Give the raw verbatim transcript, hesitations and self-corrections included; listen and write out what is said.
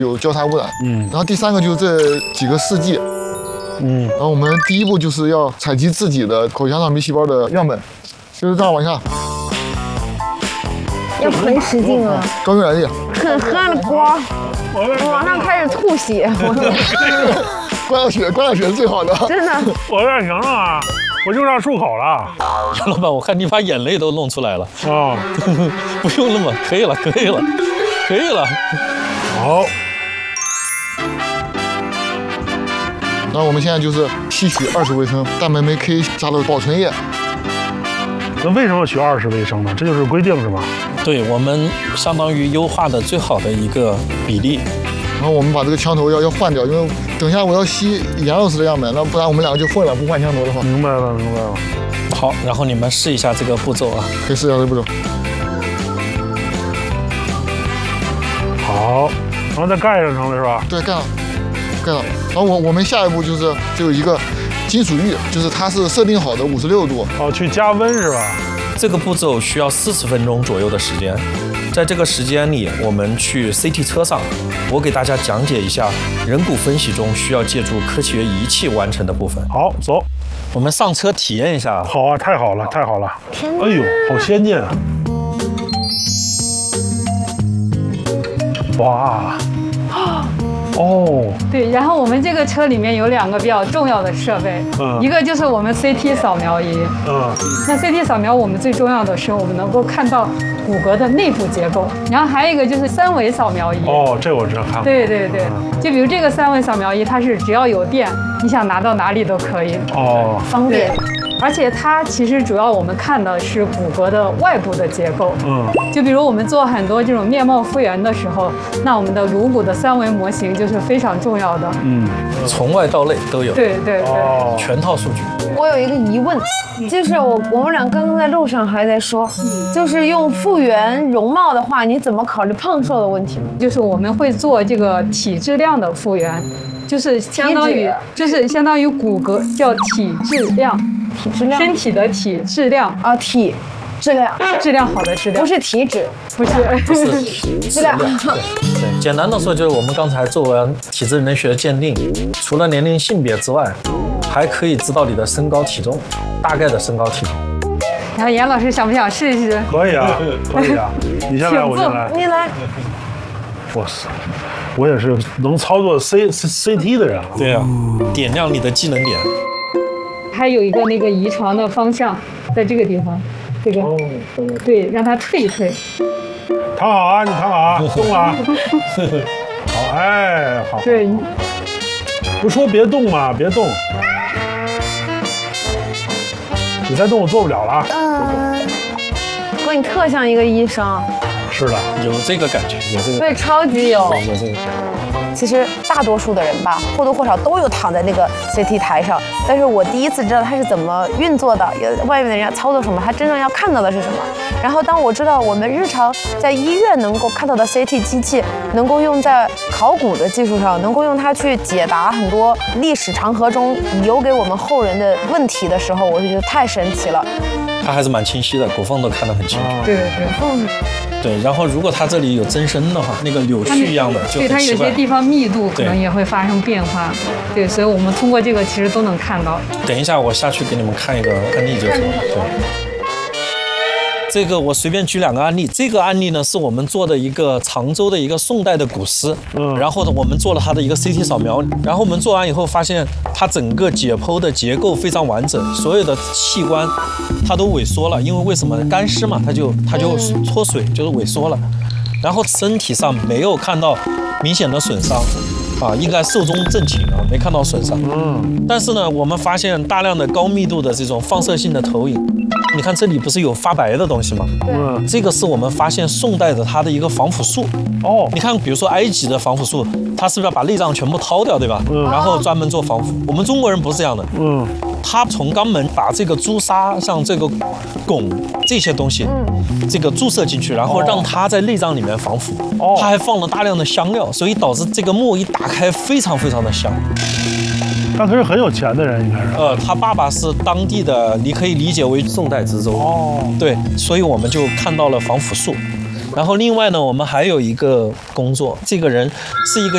有交叉污染。 嗯， 然后第三个就是这几个试剂。 嗯， 然后我们第一步就是要采集自己的口腔上皮细胞的样本，就是这样往下。 要很使劲啊， 高用力， 很汗的刮，往上开始吐血， 灌了血，灌了血是最好的。 真的。 我有点行了啊，我就让漱口了。 杨老板，我看你把眼泪都弄出来了。 啊， 不用了嘛，可以了，可以了，可以了。 好。 然后我们现在就是吸取二十微升氮镁酶 K 加的保存液。 那为什么取二十微升呢？这就是规定是吧？ 对，我们相当于优化的最好的一个比例。 然后我们把这个枪头要要换掉，因为等一下我要吸杨老师的样本，那不然我们两个就混了，不换枪头的话。 明白了，明白了。 好，然后你们试一下这个步骤啊。 可以试一下这个步骤。 好，然后再盖上成了是吧？ 对，盖了，盖了。然后我我们下一步就是就有一个金属浴，就是它是设定好的五十六度。 哦，去加温是吧？ 这个步骤需要四十分钟左右的时间。在这个时间里，我们去 C T 车上，我给大家讲解一下人骨分析中需要借助科学仪器完成的部分。 好，走， 我们上车体验一下。 好啊，太好了，太好了！ 天哪！ 哎呦，好先进啊！哇！哦， 对，然后我们这个车里面有两个比较重要的设备， 嗯一个就是我们 C T 扫描仪， 嗯， 那 C T 扫描我们最重要的是我们能够看到骨骼的内部结构，然后还有一个就是三维扫描仪。 哦，这我知道看过。 对对对，就比如这个三维扫描仪，它是只要有电，你想拿到哪里都可以。 哦， 方便。 而且它其实主要我们看的是骨骼的外部的结构。 嗯， 就比如我们做很多这种面貌复原的时候，那我们的颅骨的三维模型就是非常重要的。 嗯， 从外到内都有。 对对对。 哦， 全套数据。 我有一个疑问，就是我我们俩刚刚在路上还在说，就是用复原容貌的话，你怎么考虑胖瘦的问题呢？ 就是我们会做这个体质量的复原，就是相当于就是相当于骨骼叫体质量， 体质量， 身体的体质量啊，体质量， 质量好的质量， 不是体脂， 不是不是质量。对对，简单的说就是我们刚才做完体质能学鉴定，除了年龄性别之外，还可以知道你的身高体重，大概的身高体重。 然后严老师想不想试一试？ 可以啊，可以啊，你先来，我先来。 你来。 哇塞，我也是能操作 C C T 的人啊。 对啊，点亮你的技能点。 还有一个那个移床的方向，在这个地方，这个，对，让它退一退。 躺好啊，你躺好啊，动了啊。好，哎，好。 对。 不说别动嘛，别动。你再动我做不了了。 嗯。哥，你特像一个医生。 是的， 有这个感觉，有这个。 对，超级有。 有这个。 其实大多数的人吧，或多或少都有躺在那个 C T 台上，但是我第一次知道它是怎么运作的，也外面的人要操作什么，他真正要看到的是什么。然后当我知道我们日常在医院能够看到的 C T 机器，能够用在考古的技术上，能够用它去解答很多历史长河中留给我们后人的问题的时候，我就觉得太神奇了。 它还是蛮清晰的，骨缝都看得很清楚。 对对对。 嗯。 对，然后如果它这里有增生的话，那个扭曲一样的就对，它有些地方密度可能也会发生变化。对，所以我们通过这个其实都能看到。 等一下，我下去给你们看一个案例就是了。对。这个我随便举两个案例，这个案例呢是我们做的一个常州的一个宋代的古尸，嗯，然后呢我们做了它的一个 C T 扫描，然后我们做完以后发现它整个解剖的结构非常完整，所有的器官它都萎缩了，因为为什么干尸嘛，它就它就脱水，就是萎缩了，然后身体上没有看到明显的损伤。啊，应该寿终正寝啊，没看到损伤。嗯，但是呢，我们发现大量的高密度的这种放射性的投影。你看这里不是有发白的东西吗？ 嗯， 这个是我们发现宋代的它的一个防腐术。哦，你看，比如说埃及的防腐术，它是不是要把内脏全部掏掉，对吧？嗯，然后专门做防腐。我们中国人不是这样的。嗯，他从肛门把这个朱砂、像这个汞这些东西，嗯，这个注射进去，然后让它在内脏里面防腐。哦，他还放了大量的香料，所以导致这个墨一打开非常非常的香。 他可是很有钱的人，应该是。 呃，他爸爸是当地的，你可以理解为宋代知州。哦，对，所以我们就看到了防腐术。然后另外呢，我们还有一个工作，这个人是一个